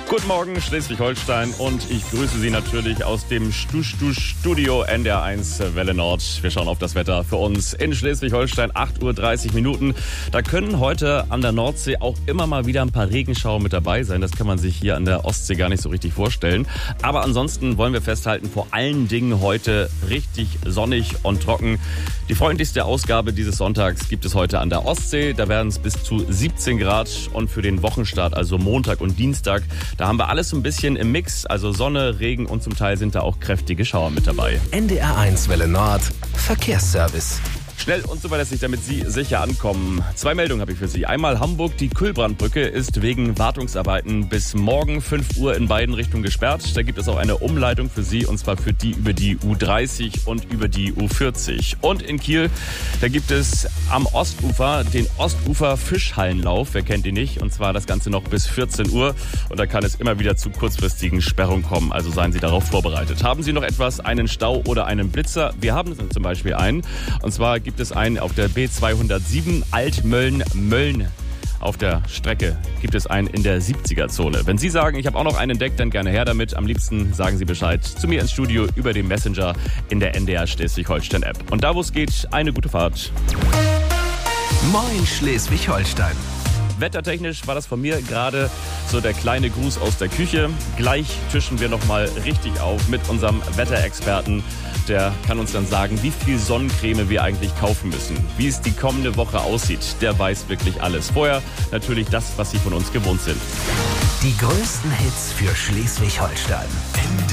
Guten Morgen, Schleswig-Holstein, und ich grüße Sie natürlich aus dem Studio NDR1 Welle Nord. Wir schauen auf das Wetter für uns in Schleswig-Holstein, 8:30 Uhr. Da können heute an der Nordsee auch immer mal wieder ein paar Regenschauer mit dabei sein. Das kann man sich hier an der Ostsee gar nicht so richtig vorstellen. Aber ansonsten wollen wir festhalten, vor allen Dingen heute richtig sonnig und trocken. Die freundlichste Ausgabe dieses Sonntags gibt es heute an der Ostsee. Da werden es bis zu 17 Grad, und für den Wochenstart, also Montag und Dienstag, da haben wir alles so ein bisschen im Mix, also Sonne, Regen und zum Teil sind da auch kräftige Schauer mit dabei. NDR1 Welle Nord, Verkehrsservice. Schnell und zuverlässig, damit Sie sicher ankommen. 2 Meldungen habe ich für Sie. Einmal Hamburg, die Kühlbrandbrücke ist wegen Wartungsarbeiten bis morgen 5 Uhr in beiden Richtungen gesperrt. Da gibt es auch eine Umleitung für Sie, und zwar für die über die U30 und über die U40. Und in Kiel, da gibt es am Ostufer den Ostufer-Fischhallenlauf. Wer kennt ihn nicht? Und zwar das Ganze noch bis 14 Uhr. Und da kann es immer wieder zu kurzfristigen Sperrungen kommen. Also seien Sie darauf vorbereitet. Haben Sie noch etwas, einen Stau oder einen Blitzer? Wir haben zum Beispiel einen. Und zwar gibt es einen auf der B207 Altmölln-Mölln. Auf der Strecke gibt es einen in der 70er-Zone. Wenn Sie sagen, ich habe auch noch einen entdeckt, dann gerne her damit. Am liebsten sagen Sie Bescheid zu mir ins Studio über den Messenger in der NDR Schleswig-Holstein-App. Und da, wo es geht, eine gute Fahrt. Moin Schleswig-Holstein. Wettertechnisch war das von mir gerade so der kleine Gruß aus der Küche. Gleich tischen wir nochmal richtig auf mit unserem Wetterexperten. Der kann uns dann sagen, wie viel Sonnencreme wir eigentlich kaufen müssen, wie es die kommende Woche aussieht. Der weiß wirklich alles. Vorher natürlich das, was Sie von uns gewohnt sind. Die größten Hits für Schleswig-Holstein.